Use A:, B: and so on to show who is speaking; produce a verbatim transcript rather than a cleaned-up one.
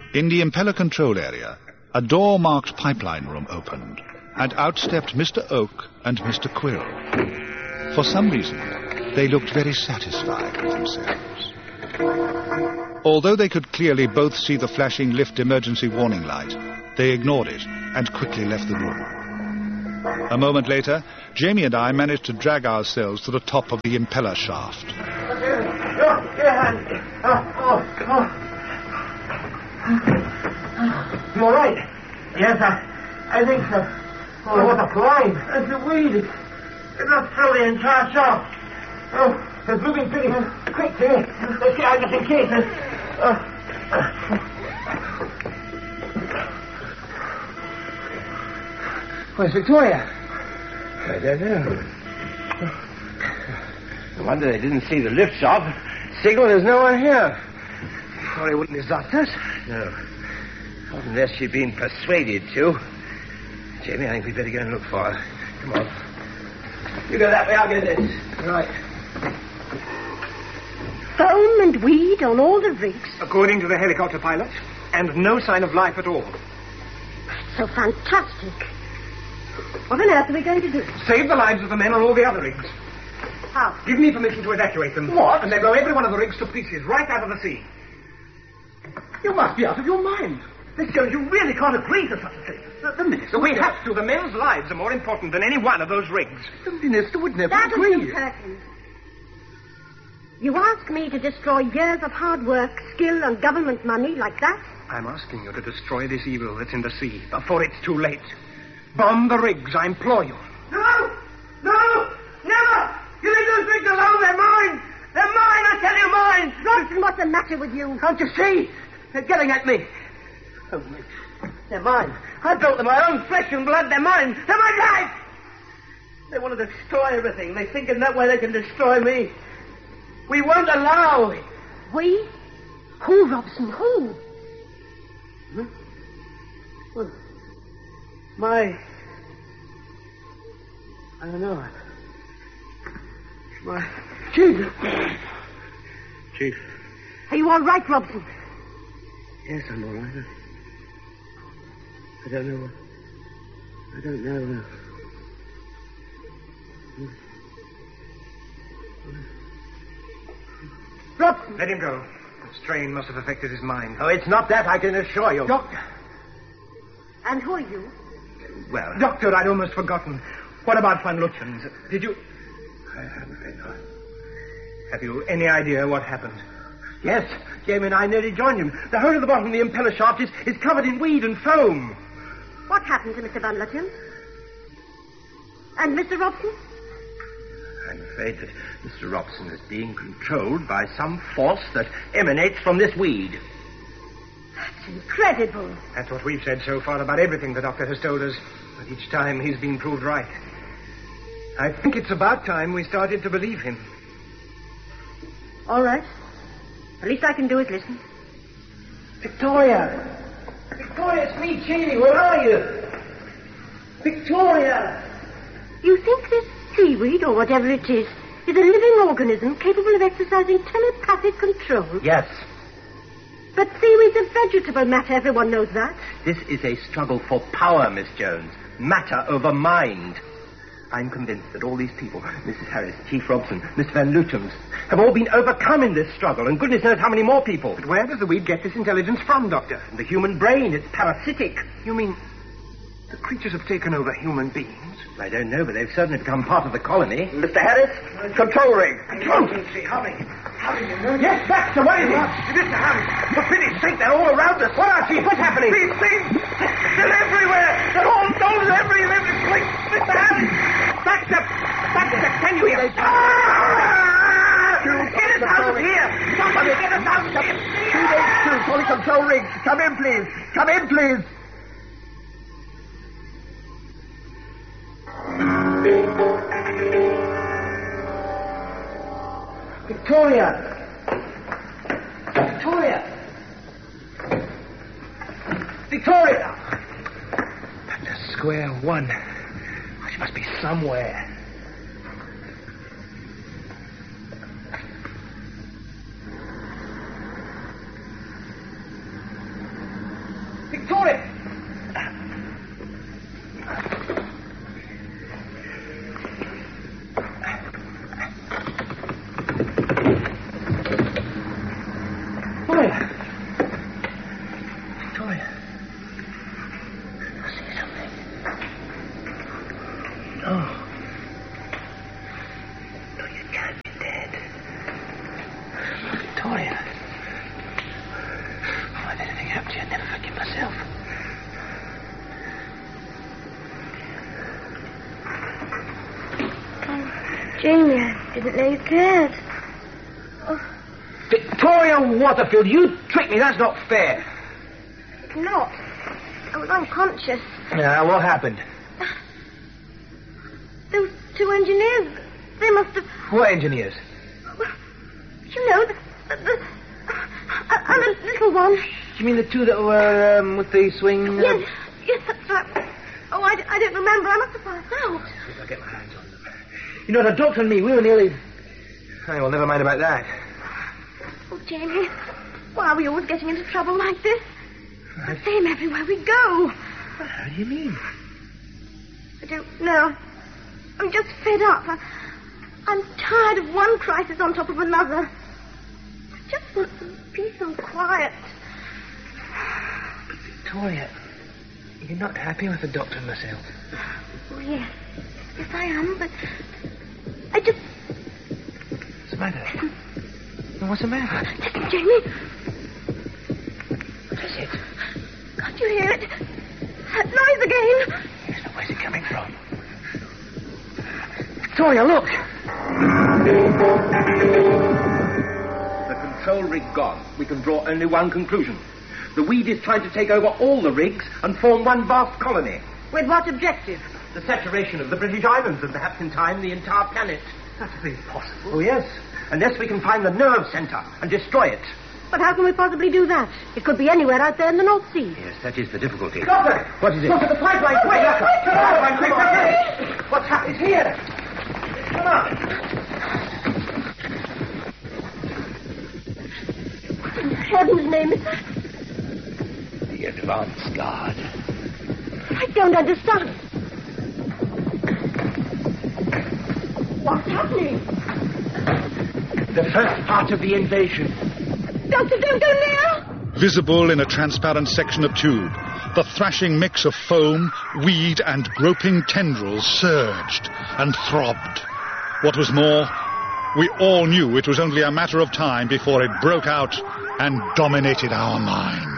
A: In the impeller control area, a door-marked pipeline room opened, and out stepped Mister Oak and Mister Quill. For some reason, they looked very satisfied with themselves. Although they could clearly both see the flashing lift emergency warning light, they ignored it and quickly left the room. A moment later, Jamie and I managed to drag ourselves to the top of the impeller shaft.
B: You all right? Yes, I, I think so. Oh, what a climb. That's the weed. It, it not through the entire shaft. Oh, it's moving pretty quick here. Let's get out just in case. Uh, uh. Where's Victoria?
C: I don't know. No wonder they didn't see the lift shaft. Signal, there's no one here.
B: Victoria wouldn't desert us.
C: No. Not unless she'd been persuaded to. Jamie, I think we'd better go and look for her. Come on. You go that way, I'll go this.
B: Right.
D: Foam and weed on all the rigs.
B: According to the helicopter pilot, and no sign of life at all.
D: So fantastic. What on earth are we going to do?
B: Save the lives of the men on all the other rigs.
D: How?
B: Give me permission to evacuate them.
D: What?
B: And then blow every one of the rigs to pieces, right out of the sea. You must be out of your mind. Miss Jones, you really can't agree to such a thing. The, the minister... We have to. The men's lives are more important than any one of those rigs. The minister would never
D: That
B: agree.
D: is impertinent. You ask me to destroy years of hard work, skill, and government money like that?
B: I'm asking you to destroy this evil that's in the sea before it's too late. Bomb the rigs, I implore you. No! No! Never! You leave those rigs alone, they're mine! They're mine, I tell you, mine!
D: Robson, what's the matter with you?
B: Can't you see? They're getting at me. Oh, they're mine. I built them my own flesh and blood. They're mine. They're my life! They want to destroy everything. They think in that way they can destroy me. We won't allow it.
D: We? Who, Robson? Who?
B: Hmm? Well, my... I don't know. My... Chief. Chief.
D: Are you all right, Robson?
B: Yes, I'm all right. I don't know. I don't know.
D: Robson.
B: Let him go. The strain must have affected his mind.
C: Oh, it's not that, I can assure you.
B: Doctor.
D: And who are you?
C: Well...
B: Doctor, I'd almost forgotten. What about Van Lutyens? Did you...
C: I haven't afraid not.
B: Have you any idea what happened?
C: Yes, Jamie and I nearly joined him. The whole of the bottom of the impeller shaft is, is covered in weed and foam.
D: What happened to Mister Van Lutyens? And Mister Robson?
C: I'm afraid that Mister Robson is being controlled by some force that emanates from this weed.
D: That's incredible.
B: That's what we've said so far about everything the doctor has told us. But each time he's been proved right. I think it's about time we started to believe him.
D: All right. The least I can do is listen.
B: Victoria! Victoria, it's me, Jamie. Where are you? Victoria!
D: You think this seaweed, or whatever it is, is a living organism capable of exercising telepathic control?
C: Yes.
D: But seaweed's a vegetable matter, everyone knows that.
C: This is a struggle for power, Miss Jones. Matter over mind. I'm convinced that all these people, Missus Harris, Chief Robson, Mister Van Lutyens, have all been overcome in this struggle, and goodness knows how many more people.
B: But where does the weed get this intelligence from, Doctor?
C: The human brain, it's parasitic.
B: You mean the creatures have taken over human beings?
C: I don't know, but they've certainly become part of the colony.
B: Mister Harris, control ring. Control. Coming. Coming. Yes, Baxter, what is it? Mister Harris, for pity's sake, they're all around us. What are Chief? What's happening? These things, they're everywhere. They're all down every every place. Mister Harris, Baxter, Baxter, can you hear? Ah! Get us out of here. Somebody get us out of here. two H two, calling control ring. Come in, please. Come in, please. Victoria! Victoria! Victoria! That's square one. She must be somewhere.
C: Victoria! Victoria! Victoria! I see something. No. No, you can't be dead. Victoria. Oh, if anything happened to you, I'd never forgive myself.
D: Oh, Jamie, I didn't know you cared. Oh.
C: Victoria Waterfield, you tricked me. That's not fair.
D: It's not. I was unconscious.
C: Yeah, what happened?
D: Those two engineers, they must have...
C: What engineers?
D: Well, you know, the... the, the uh, and the little one.
C: You mean the two that were um, with the swing? Uh...
D: Yes, yes, that's right. Oh, I, I don't remember. I must have passed out.
C: I'll get my hands on them. You know, the doctor and me, we were nearly... Oh, well, never mind about that.
D: Oh, Jamie, why are we always getting into trouble like this? It's the same everywhere we go.
C: How do you mean?
D: I don't know. I'm just fed up. I, I'm tired of one crisis on top of another. I just want some peace and quiet.
C: But Victoria, you're not happy with the doctor and myself.
D: Oh, yes. Yes, I am, but I just...
C: What's the matter? What's the matter?
D: Listen, Jamie.
C: What is it?
D: Can't you hear it? That noise again.
C: Yes, but where's it coming from? Victoria, look! The control rig gone. We can draw only one conclusion. The weed is trying to take over all the rigs and form one vast colony.
D: With what objective?
C: The saturation of the British Islands and perhaps in time the entire planet. That would be impossible. Oh, yes. Unless we can find the nerve centre and destroy it.
D: But how can we possibly do that? It could be anywhere out there in the North Sea.
C: Yes, that is the difficulty.
B: Doctor!
C: What is it?
B: Look at the pipeline! Quick! Quick! The pipeline! Quick! Quick! Quick!
C: What's happened? It's here. Come on.
D: In heaven's name, is that?
C: The advance guard.
D: I don't understand. What's happening?
C: The first part of the invasion.
D: Doctor, don't go near!
A: Visible in a transparent section of tube, the thrashing mix of foam, weed, and groping tendrils surged and throbbed. What was more, we all knew it was only a matter of time before it broke out and dominated our minds.